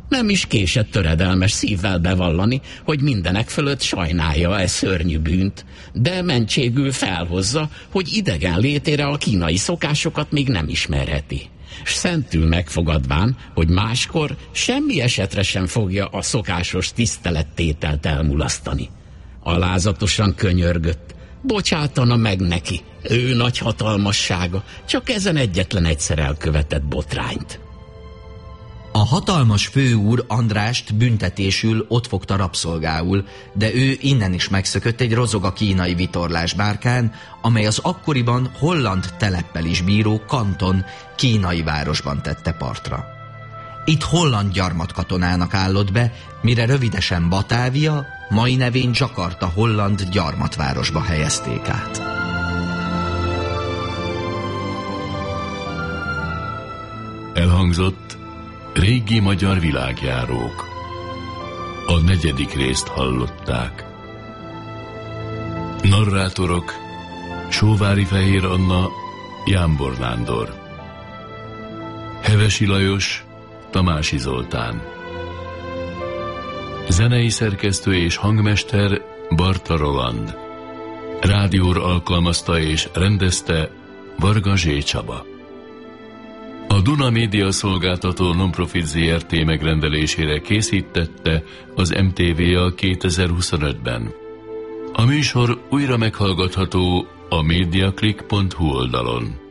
Nem is késett töredelmes szívvel bevallani, hogy mindenek fölött sajnálja szörnyű bűnt, de mentségül felhozza, hogy idegen létére a kínai szokásokat még nem ismerheti. S szentül megfogadván, hogy máskor semmi esetre sem fogja a szokásos tisztelettételt elmulasztani. Alázatosan könyörgött, bocsátana meg neki, ő nagy hatalmassága, csak ezen egyetlen egyszer elkövetett botrányt. A hatalmas főúr Andrást büntetésül ott fogta rabszolgául, de ő innen is megszökött egy rozoga kínai vitorlás bárkán, amely az akkoriban holland teleppel is bíró Kanton kínai városban tette partra. Itt holland gyarmatkatonának állott be, mire rövidesen Batávia, mai nevén Jakarta holland gyarmatvárosba helyezték át. Elhangzott Régi magyar világjárók. A 4. részt hallották. Narrátorok: Sóvári Fehér Anna, Jámbor Nándor, Hevesi Lajos, Tamási Zoltán. Zenei szerkesztő és hangmester Barta Roland. Rádióra alkalmazta és rendezte Varga Zsé Csaba. A Duna Média Szolgáltató Nonprofit Zrt. Megrendelésére készítette az MTV-a 2025-ben. A műsor újra meghallgatható a mediaclick.hu oldalon.